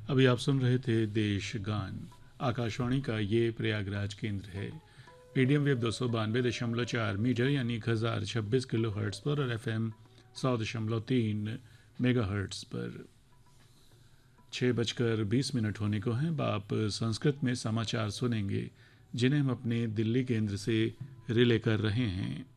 अभी आप सुन रहे थे देश गान। आकाशवाणी का ये प्रयागराज केंद्र है। मीडियम वेव 292.4 मीटर यानी 1026 किलो हर्ट्स पर और FM 100.3 मेगा हर्ट्स पर। 6:20 होने को हैं। आप संस्कृत में समाचार सुनेंगे जिन्हें हम अपने दिल्ली केंद्र से रिले कर रहे हैं।